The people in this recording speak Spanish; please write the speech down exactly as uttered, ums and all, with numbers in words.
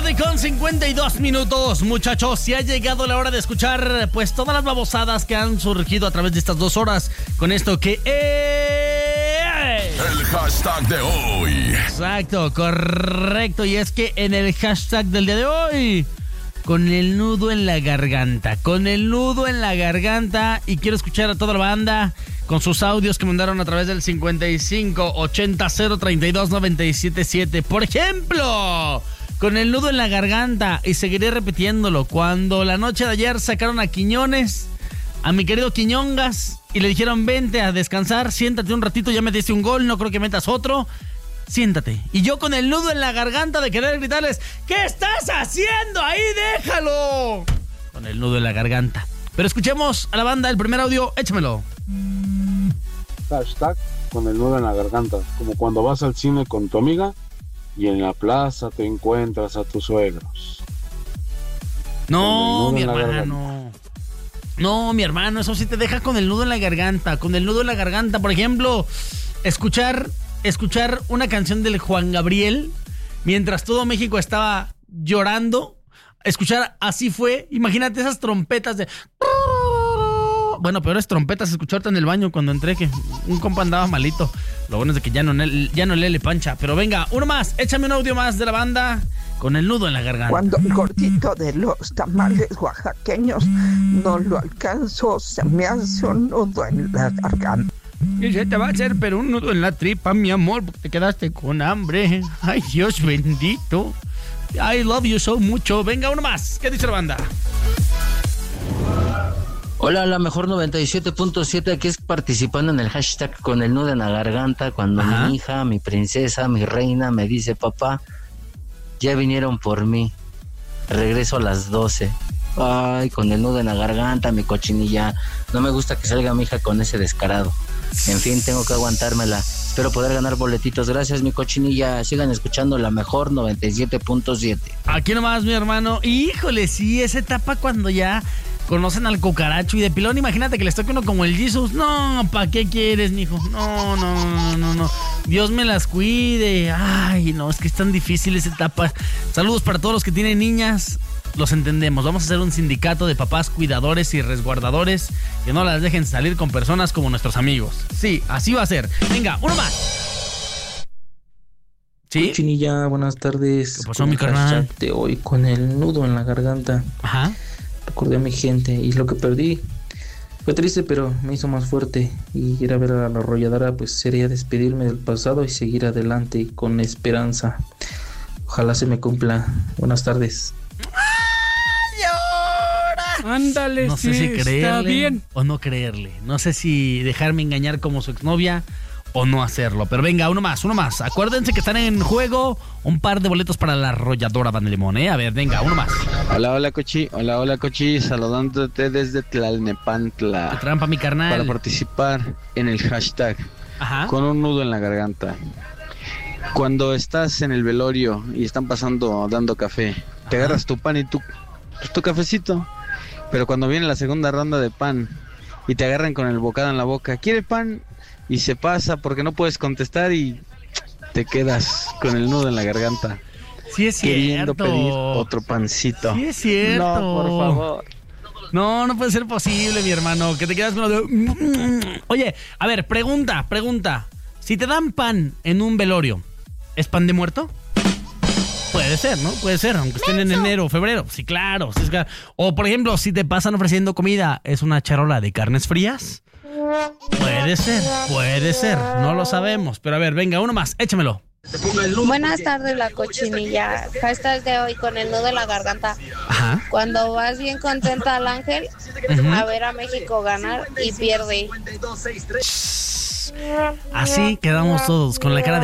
tarde con cincuenta y dos minutos, muchachos. Ya ha llegado la hora de escuchar pues todas las babosadas que han surgido a través de estas dos horas con esto que es... El hashtag de hoy. Exacto, correcto. Y es que en el hashtag del día de hoy, con el nudo en la garganta, con el nudo en la garganta. Y quiero escuchar a toda la banda con sus audios que mandaron a través del cincuenta y cinco ochenta cero treinta y dos noventa y siete siete. Por ejemplo, con el nudo en la garganta, y seguiré repitiéndolo, cuando la noche de ayer sacaron a Quiñones, a mi querido Quiñongas, y le dijeron: vente a descansar, siéntate un ratito, ya metiste un gol, no creo que metas otro, siéntate. Y yo con el nudo en la garganta de querer gritarles: ¿qué estás haciendo ahí? ¡Déjalo! Con el nudo en la garganta. Pero escuchemos a la banda, el primer audio, échamelo. Hashtag con el nudo en la garganta, como cuando vas al cine con tu amiga y en la plaza te encuentras a tus suegros. No, mi hermano. No, mi hermano, eso sí te deja con el nudo en la garganta. Con el nudo en la garganta, por ejemplo, escuchar, escuchar una canción del Juan Gabriel mientras todo México estaba llorando. Escuchar Así Fue. Imagínate esas trompetas de... Bueno, peores trompetas escucharte en el baño cuando entré, que un compa andaba malito. Lo bueno es de que ya no, ya no le pancha. Pero venga, uno más, échame un audio más de la banda con el nudo en la garganta. Cuando el gordito de los tamales oaxaqueños no lo alcanzo, se me hace un nudo en la garganta. Y se te va a hacer pero un nudo en la tripa, mi amor, porque te quedaste con hambre. Ay, Dios bendito. I love you so mucho. Venga, uno más. ¿Qué dice la banda? Hola, la mejor noventa y siete punto siete, aquí es participando en el hashtag con el nudo en la garganta, cuando Ajá. mi hija, mi princesa, mi reina me dice: papá, ya vinieron por mí, regreso a las doce. Ay, con el nudo en la garganta, mi cochinilla. No me gusta que salga mi hija con ese descarado. En fin, tengo que aguantármela. Espero poder ganar boletitos. Gracias, mi cochinilla. Sigan escuchando la mejor noventa y siete punto siete. Aquí nomás, mi hermano. Híjole, sí, esa etapa cuando ya conocen al cucaracho y de pilón, imagínate que les toque uno como el Jesus. No, ¿para qué quieres, mijo? No, no, no, no, no. Dios me las cuide. Ay, no, es que es tan difícil esa etapa. Saludos para todos los que tienen niñas. Los entendemos. Vamos a hacer un sindicato de papás cuidadores y resguardadores que no las dejen salir con personas como nuestros amigos. Sí, así va a ser. Venga, uno más. ¿Sí? Chinilla, buenas tardes. ¿Qué pasó, mi carnal? De hoy con el nudo en la garganta. Ajá. Recordé a mi gente y lo que perdí fue triste, pero me hizo más fuerte. Y ir a ver a la arrolladora, pues sería despedirme del pasado y seguir adelante con esperanza. Ojalá se me cumpla. Buenas tardes. Ándale, no sé sí, si creerle está bien. o no creerle. No sé si dejarme engañar como su exnovia o no hacerlo. Pero venga, uno más, uno más. Acuérdense que están en juego un par de boletos para la arrolladora Banda Limón, ¿eh? A ver, venga, uno más. Hola, hola, Cochi. Hola, hola, Cochi. Saludándote desde Tlalnepantla. Qué trampa, mi carnal. Para participar en el hashtag Ajá. con un nudo en la garganta. Cuando estás en el velorio y están pasando dando café, te Ajá. agarras tu pan y tu, tu cafecito. Pero cuando viene la segunda ronda de pan y te agarran con el bocado en la boca, ¿quiere pan? Y se pasa porque no puedes contestar y te quedas con el nudo en la garganta. Sí es cierto. Queriendo pedir otro pancito. Sí es cierto. No, por favor. No, no puede ser posible, mi hermano, que te quedas con lo de... Oye, a ver, pregunta, pregunta. Si te dan pan en un velorio, ¿es pan de muerto? Puede ser, ¿no? Puede ser, aunque estén en enero o febrero. Sí, claro, sí, claro. O, por ejemplo, si te pasan ofreciendo comida, ¿es una charola de carnes frías? Puede ser, puede ser. No lo sabemos. Pero a ver, venga, uno más, échamelo. Buenas tardes, la cochinilla. Hashtag de hoy con el nudo en la garganta. Ajá. Cuando vas bien contenta al Ángel uh-huh. a ver a México ganar y pierde. Así quedamos todos con la cara de